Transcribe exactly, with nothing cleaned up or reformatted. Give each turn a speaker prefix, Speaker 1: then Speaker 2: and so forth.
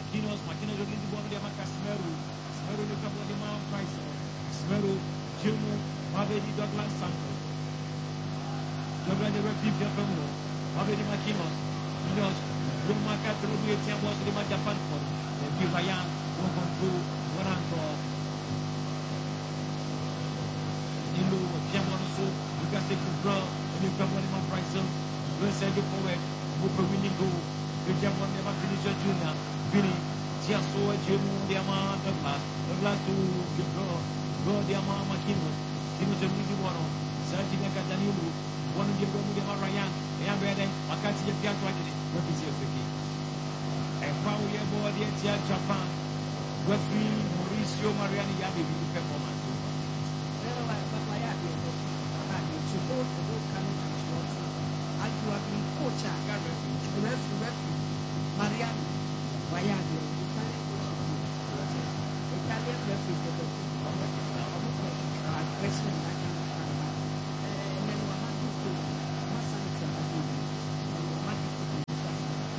Speaker 1: Makinos, Makinos release the one of the Casimiro, Casimiro the couple of the Mount Price, Casimiro, Jimu, Mabedi Douglas Santos, Douglas the refuge from home, Mabedi Makinos, Minos, Rumaka through the Tiambos, the Japan for, and Givayan, one control, one anchor. Nilu, Tiamoso, you can take the draw, and you come on the Mount Price, we'll send you forward, who for winning go, you jump on the Makinisha Junior. Bini, Tiaso, Jemu, the amount of glass, the glass to the draw, draw the amount of Makinos, Kinos and Easy One, Sergio Catanilu, one of the Romu Ryan, the Amber, Makati, the Piatraki, what is your fiki? And power your body at Japan, Wesley, Mauricio, Mariani, Yabi, performance. To hold the whole coming and you have been coach, referee, referee, Mariani. Why are you